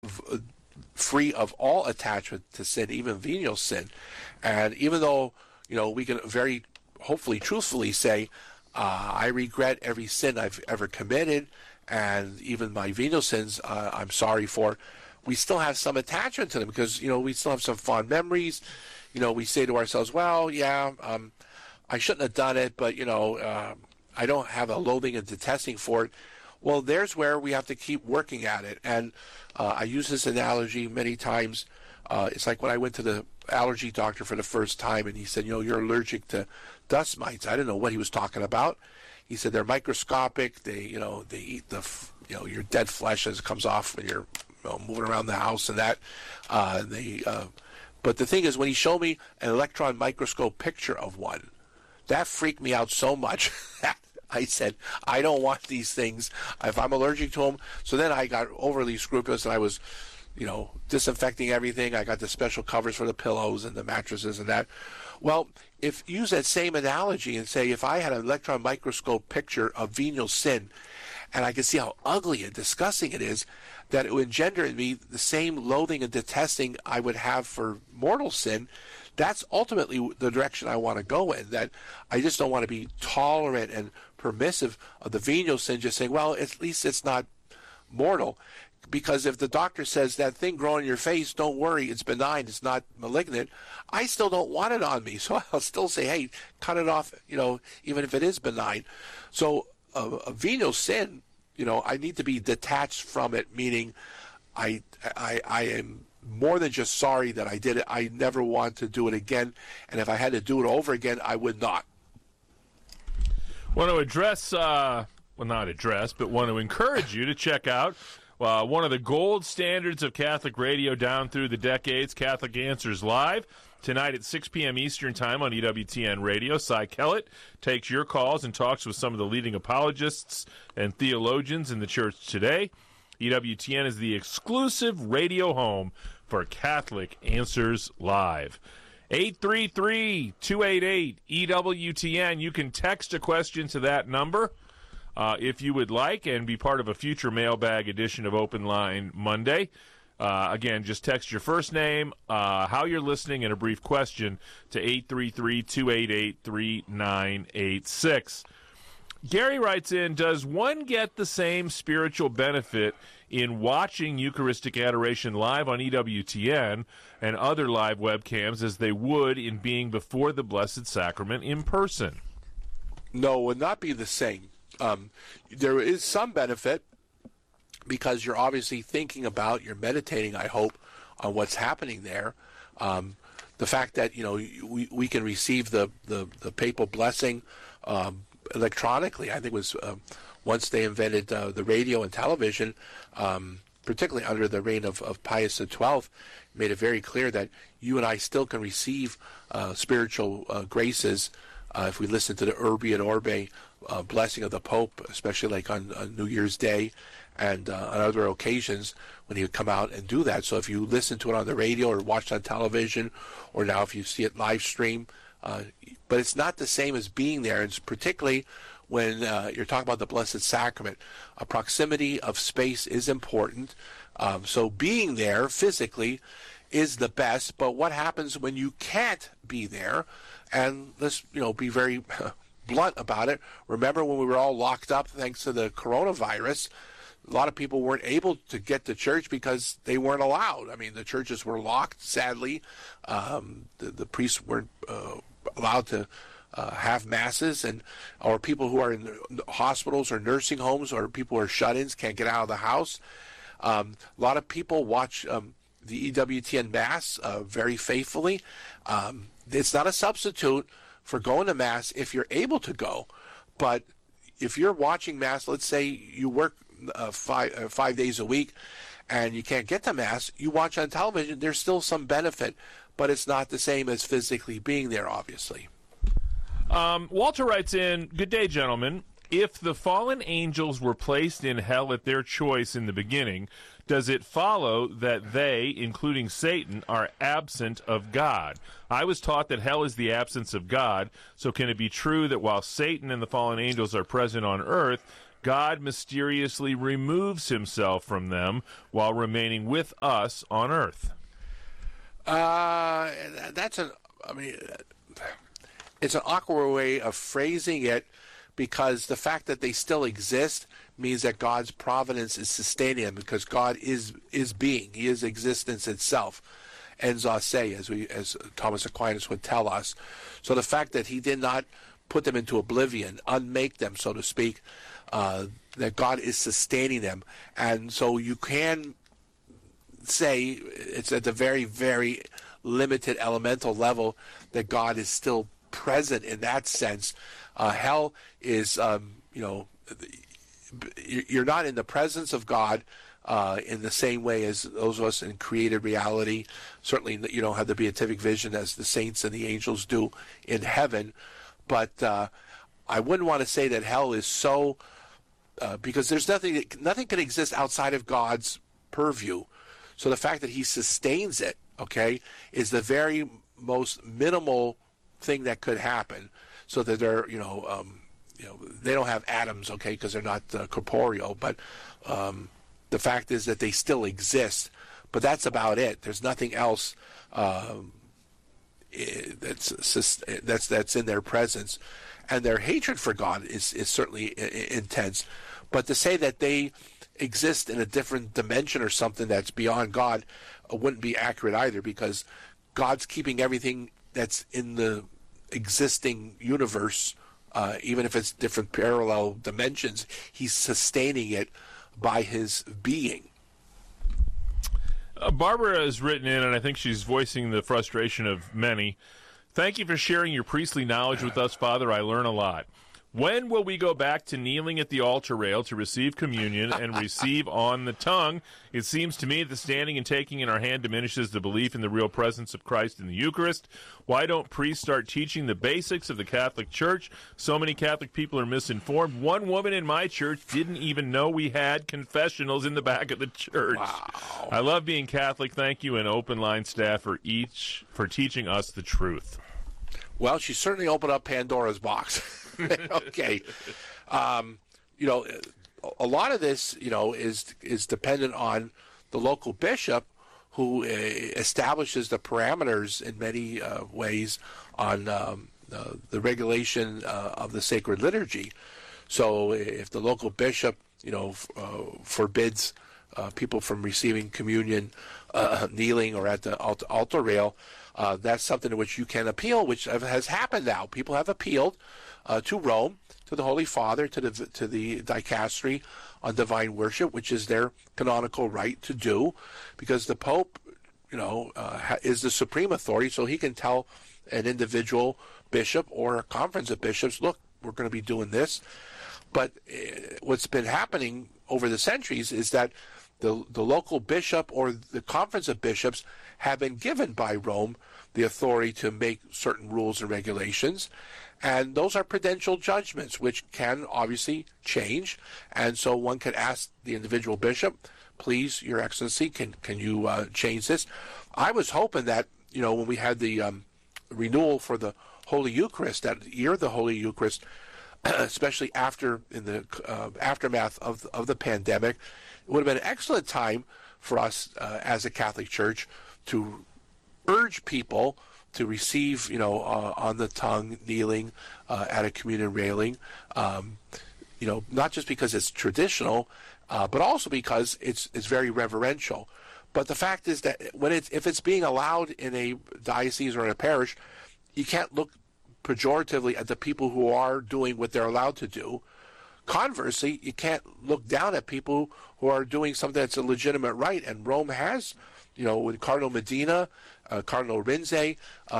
free of all attachment to sin, even venial sin. And even though, we can very hopefully truthfully say, I regret every sin I've ever committed, and even my venial sins I'm sorry for, we still have some attachment to them because, we still have some fond memories. We say to ourselves, well, yeah, I shouldn't have done it, but, I don't have a loathing and detesting for it. Well, there's where we have to keep working at it. And I use this analogy many times. It's like when I went to the allergy doctor for the first time, and he said, you're allergic to dust mites. I didn't know what he was talking about. He said they're microscopic. They eat your dead flesh as it comes off when you're moving around the house and that. But the thing is, when he showed me an electron microscope picture of one, that freaked me out so much that I said, I don't want these things if I'm allergic to them. So then I got overly scrupulous, and I was, disinfecting everything. I got the special covers for the pillows and the mattresses and that. Well, if use that same analogy and say, if I had an electron microscope picture of venial sin, and I could see how ugly and disgusting it is, that it would engender in me the same loathing and detesting I would have for mortal sin. That's ultimately the direction I want to go in, that I just don't want to be tolerant and permissive of the venial sin, just saying, well, at least it's not mortal. Because if the doctor says that thing growing in your face, don't worry, it's benign, it's not malignant, I still don't want it on me. So I'll still say, hey, cut it off, even if it is benign. So a venial sin, I need to be detached from it, meaning I am more than just sorry that I did it. I never want to do it again. And if I had to do it over again, I would not. Want to address, not address, but want to encourage you to check out one of the gold standards of Catholic radio down through the decades, Catholic Answers Live. Tonight at 6 p.m. Eastern Time on EWTN Radio, Cy Kellett takes your calls and talks with some of the leading apologists and theologians in the church today. EWTN is the exclusive radio home for Catholic Answers Live. 833-288-EWTN. You can text a question to that number if you would like and be part of a future mailbag edition of Open Line Monday. Again, just text your first name, how you're listening, and a brief question to 833-288-3986. Gary writes in, does one get the same spiritual benefit in watching Eucharistic Adoration live on EWTN and other live webcams as they would in being before the Blessed Sacrament in person? No, it would not be the same. There is some benefit because you're obviously thinking about, you're meditating, I hope, on what's happening there. The fact that, we can receive the papal blessing electronically. I think it was once they invented the radio and television, particularly under the reign of Pius XII, made it very clear that you and I still can receive spiritual graces if we listen to the Urbi et Orbi blessing of the Pope, especially like on New Year's Day and on other occasions when he would come out and do that. So if you listen to it on the radio or watch on television, or now if you see it live stream, but it's not the same as being there. It's particularly when you're talking about the Blessed Sacrament. A proximity of space is important. So being there physically is the best. But what happens when you can't be there? And let's be very blunt about it. Remember when we were all locked up thanks to the coronavirus? A lot of people weren't able to get to church because they weren't allowed. I mean, the churches were locked, sadly. The priests weren't allowed to have masses, or people who are in hospitals or nursing homes, or people who are shut-ins, can't get out of the house. A lot of people watch the EWTN Mass very faithfully. It's not a substitute for going to Mass if you're able to go, but if you're watching Mass, let's say you work 5 days a week and you can't get to Mass, you watch on television, there's still some benefit, but it's not the same as physically being there, obviously. Walter writes in, good day, gentlemen. If the fallen angels were placed in hell at their choice in the beginning, does it follow that they, including Satan, are absent of God? I was taught that hell is the absence of God, so can it be true that while Satan and the fallen angels are present on earth, God mysteriously removes himself from them while remaining with us on earth? It's an awkward way of phrasing it, because the fact that they still exist means that God's providence is sustaining them, because God is being. He is existence itself. Ens se, as Thomas Aquinas would tell us. So the fact that he did not put them into oblivion, unmake them, so to speak, that God is sustaining them. And so you can say it's at the very, very limited elemental level that God is still present in that sense. Hell is, you're not in the presence of God in the same way as those of us in created reality. Certainly you don't have the beatific vision as the saints and the angels do in heaven. But I wouldn't want to say that hell is so, because there's nothing can exist outside of God's purview. So the fact that he sustains it, okay, is the very most minimal thing that could happen. So that they're, they don't have atoms, okay, because they're not corporeal. But the fact is that they still exist. But that's about it. There's nothing else that's in their presence. And their hatred for God is certainly intense. But to say that they exist in a different dimension or something that's beyond God wouldn't be accurate either, because God's keeping everything that's in the existing universe, even if it's different parallel dimensions, he's sustaining it by his being. Barbara has written in, and I think she's voicing the frustration of many. Thank you for sharing your priestly knowledge with us, Father. I learn a lot. When will we go back to kneeling at the altar rail to receive communion and receive on the tongue? It seems to me that standing and taking in our hand diminishes the belief in the real presence of Christ in the Eucharist. Why don't priests start teaching the basics of the Catholic Church? So many Catholic people are misinformed. One woman in my church didn't even know we had confessionals in the back of the church. Wow. I love being Catholic. Thank you, and Open Line staff for teaching us the truth. Well, she certainly opened up Pandora's box. Okay. A lot of this, is dependent on the local bishop, who establishes the parameters in many ways on the regulation of the sacred liturgy. So if the local bishop, forbids people from receiving communion, kneeling or at the altar rail, that's something to which you can appeal, which has happened now. People have appealed to Rome, to the Holy Father, to the dicastery on divine worship, which is their canonical right to do, because the Pope, is the supreme authority, so he can tell an individual bishop or a conference of bishops, look, we're going to be doing this. But what's been happening over the centuries is that the local bishop or the conference of bishops have been given by Rome the authority to make certain rules and regulations. And those are prudential judgments, which can obviously change. And so one could ask the individual bishop, please, Your Excellency, can you change this? I was hoping that, when we had the renewal for the Holy Eucharist, that year of the Holy Eucharist, especially in the aftermath of the pandemic, it would have been an excellent time for us as a Catholic Church to urge people to receive, on the tongue, kneeling at a communion railing, not just because it's traditional, but also because it's very reverential. But the fact is that if it's being allowed in a diocese or in a parish, you can't look pejoratively at the people who are doing what they're allowed to do. Conversely, you can't look down at people who are doing something that's a legitimate right. And Rome has, with Cardinal Medina, Cardinal Rinze,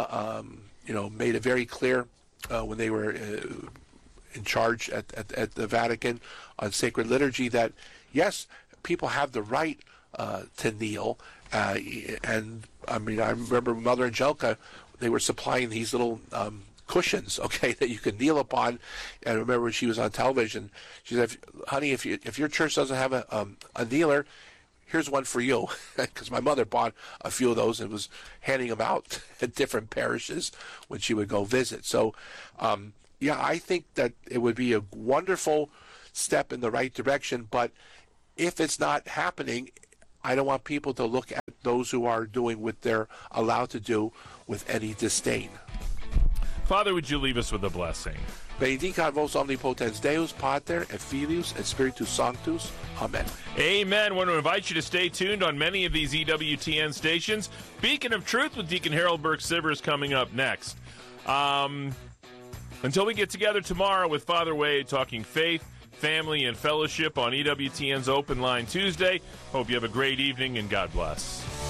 made it very clear when they were in charge at the Vatican on sacred liturgy that, yes, people have the right to kneel. And, I remember Mother Angelica, they were supplying these little cushions, okay, that you can kneel upon. And I remember when she was on television, she said, honey, if your church doesn't have a kneeler, here's one for you, because my mother bought a few of those and was handing them out at different parishes when she would go visit. So, I think that it would be a wonderful step in the right direction. But if it's not happening, I don't want people to look at those who are doing what they're allowed to do with any disdain. Father, would you leave us with a blessing? Benedicat vos omnipotens Deus, Pater, et Filius, et Spiritus Sanctus. Amen. Amen. I want to invite you to stay tuned on many of these EWTN stations. Beacon of Truth with Deacon Harold Burke-Sivers coming up next. Until we get together tomorrow with Father Wade talking faith, family, and fellowship on EWTN's Open Line Tuesday. Hope you have a great evening, and God bless.